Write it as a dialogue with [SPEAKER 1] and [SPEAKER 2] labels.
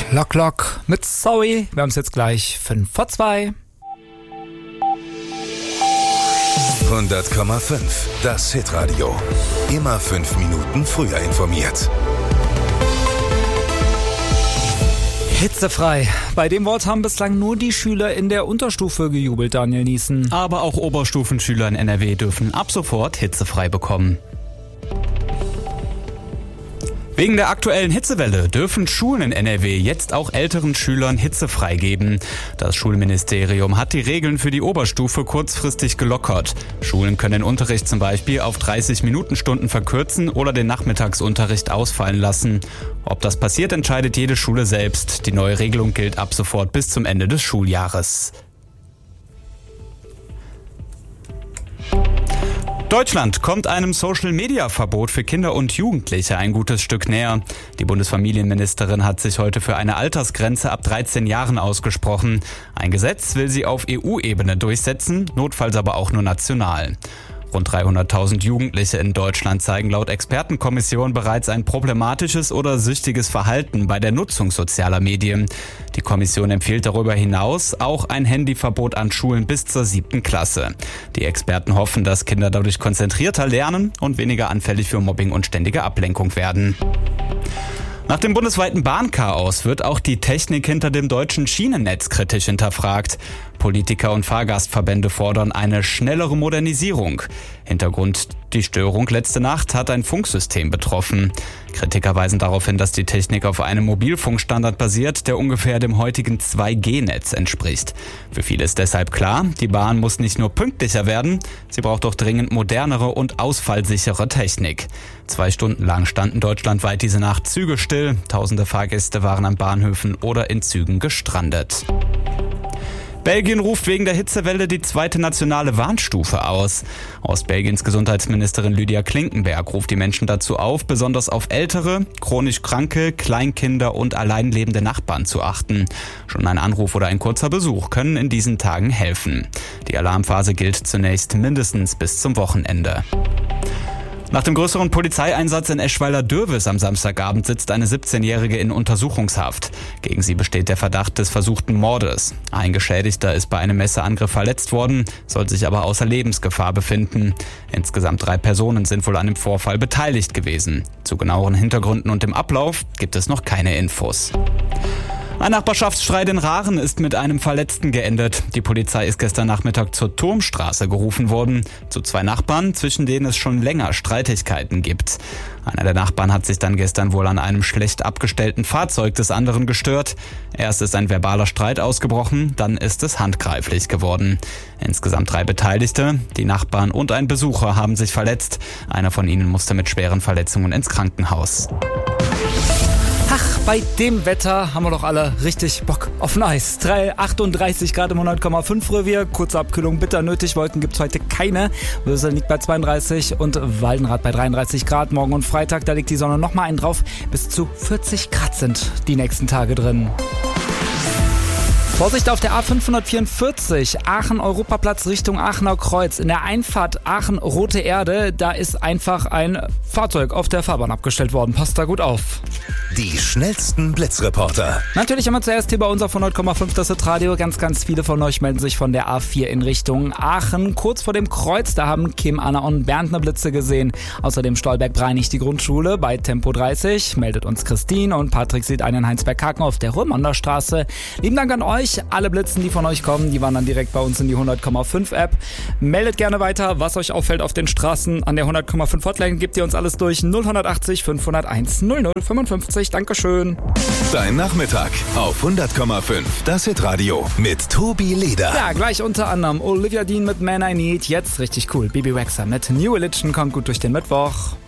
[SPEAKER 1] Lock Lock mit Sorry. Wir haben es jetzt gleich 5 vor 2.
[SPEAKER 2] 100,5. Das Hitradio. Immer 5 Minuten früher informiert.
[SPEAKER 1] Hitzefrei. Bei dem Wort haben bislang nur die Schüler in der Unterstufe gejubelt, Daniel Niesen.
[SPEAKER 3] Aber auch Oberstufenschüler in NRW dürfen ab sofort hitzefrei bekommen. Wegen der aktuellen Hitzewelle dürfen Schulen in NRW jetzt auch älteren Schülern Hitze freigeben. Das Schulministerium hat die Regeln für die Oberstufe kurzfristig gelockert. Schulen können den Unterricht zum Beispiel auf 30-Minuten-Stunden verkürzen oder den Nachmittagsunterricht ausfallen lassen. Ob das passiert, entscheidet jede Schule selbst. Die neue Regelung gilt ab sofort bis zum Ende des Schuljahres. Deutschland kommt einem Social-Media-Verbot für Kinder und Jugendliche ein gutes Stück näher. Die Bundesfamilienministerin hat sich heute für eine Altersgrenze ab 13 Jahren ausgesprochen. Ein Gesetz will sie auf EU-Ebene durchsetzen, notfalls aber auch nur national. Rund 300.000 Jugendliche in Deutschland zeigen laut Expertenkommission bereits ein problematisches oder süchtiges Verhalten bei der Nutzung sozialer Medien. Die Kommission empfiehlt darüber hinaus auch ein Handyverbot an Schulen bis zur 7. Klasse. Die Experten hoffen, dass Kinder dadurch konzentrierter lernen und weniger anfällig für Mobbing und ständige Ablenkung werden. Nach dem bundesweiten Bahnchaos wird auch die Technik hinter dem deutschen Schienennetz kritisch hinterfragt. Politiker und Fahrgastverbände fordern eine schnellere Modernisierung. Hintergrund: die Störung letzte Nacht hat ein Funksystem betroffen. Kritiker weisen darauf hin, dass die Technik auf einem Mobilfunkstandard basiert, der ungefähr dem heutigen 2G-Netz entspricht. Für viele ist deshalb klar, die Bahn muss nicht nur pünktlicher werden, sie braucht auch dringend modernere und ausfallsichere Technik. 2 Stunden lang standen deutschlandweit diese Nacht Züge still, tausende Fahrgäste waren an Bahnhöfen oder in Zügen gestrandet. Belgien ruft wegen der Hitzewelle die 2. nationale Warnstufe aus. Belgiens Gesundheitsministerin Lydia Klinkenberg ruft die Menschen dazu auf, besonders auf ältere, chronisch Kranke, Kleinkinder und alleinlebende Nachbarn zu achten. Schon ein Anruf oder ein kurzer Besuch können in diesen Tagen helfen. Die Alarmphase gilt zunächst mindestens bis zum Wochenende. Nach dem größeren Polizeieinsatz in Eschweiler-Dürwes am Samstagabend sitzt eine 17-Jährige in Untersuchungshaft. Gegen sie besteht der Verdacht des versuchten Mordes. Ein Geschädigter ist bei einem Messerangriff verletzt worden, soll sich aber außer Lebensgefahr befinden. Insgesamt 3 Personen sind wohl an dem Vorfall beteiligt gewesen. Zu genaueren Hintergründen und dem Ablauf gibt es noch keine Infos. Ein Nachbarschaftsstreit in Rahren ist mit einem Verletzten geendet. Die Polizei ist gestern Nachmittag zur Turmstraße gerufen worden. Zu 2 Nachbarn, zwischen denen es schon länger Streitigkeiten gibt. Einer der Nachbarn hat sich dann gestern wohl an einem schlecht abgestellten Fahrzeug des anderen gestört. Erst ist ein verbaler Streit ausgebrochen, dann ist es handgreiflich geworden. Insgesamt 3 Beteiligte, die Nachbarn und ein Besucher haben sich verletzt. Einer von ihnen musste mit schweren Verletzungen ins Krankenhaus.
[SPEAKER 1] Ach, bei dem Wetter haben wir doch alle richtig Bock auf ein Eis. 38 Grad im 100,5 Revier, kurze Abkühlung bitter nötig, Wolken gibt's heute keine. Würsel liegt bei 32 und Waldenrad bei 33 Grad. Morgen und Freitag, da liegt die Sonne nochmal einen drauf. Bis zu 40 Grad sind die nächsten Tage drin. Vorsicht auf der A544, Aachen-Europaplatz Richtung Aachener Kreuz. In der Einfahrt Aachen-Rote Erde, da ist einfach ein Fahrzeug auf der Fahrbahn abgestellt worden. Passt da gut auf.
[SPEAKER 2] Die schnellsten Blitzreporter.
[SPEAKER 1] Natürlich immer zuerst hier bei uns auf 100,5 das Hitradio. Ganz viele von euch melden sich von der A4 in Richtung Aachen. Kurz vor dem Kreuz, da haben Kim, Anna und Bernd eine Blitze gesehen. Außerdem Stolberg-Breinig die Grundschule bei Tempo 30. Meldet uns Christine und Patrick sieht einen Heinsberg-Haken auf der Römander Straße. Lieben Dank an euch. Alle Blitzen, die von euch kommen, die wandern direkt bei uns in die 100,5 App. Meldet gerne weiter, was euch auffällt auf den Straßen. An der 100,5 Hotline gebt ihr uns alles durch. 0180 501 0055. Dankeschön.
[SPEAKER 2] Dein Nachmittag auf 100,5. Das Hitradio mit Tobi Leder.
[SPEAKER 1] Ja, gleich unter anderem Olivia Dean mit Man I Need. Jetzt richtig cool. Bibi Rexha mit New Religion kommt gut durch den Mittwoch.